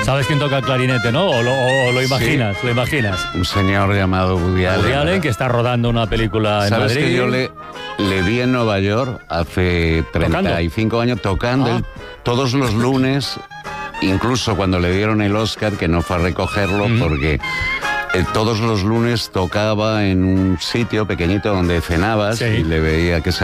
¿Sabes quién toca el clarinete, no? ¿O lo imaginas? Sí. ¿Lo imaginas? Un señor llamado Woody Allen. Woody Allen, que está rodando una película en ¿Sabes Madrid. que yo le vi en Nueva York hace 35 años tocando todos los lunes, incluso cuando le dieron el Oscar, que no fue a recogerlo porque todos los lunes tocaba en un sitio pequeñito donde cenabas y le veía que